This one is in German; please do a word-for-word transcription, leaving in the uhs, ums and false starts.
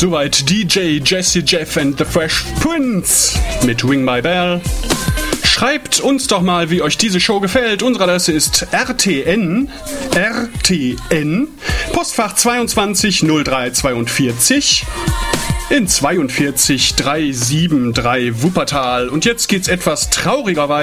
Soweit D J Jesse Jeff and the Fresh Prince mit Ring My Bell. Schreibt uns doch mal, wie euch diese Show gefällt. Unsere Adresse ist R T N, R T N, Postfach zweiundzwanzig null drei zweiundvierzig in zweiundvierzig drei sieben drei Wuppertal. Und jetzt geht's etwas trauriger weiter.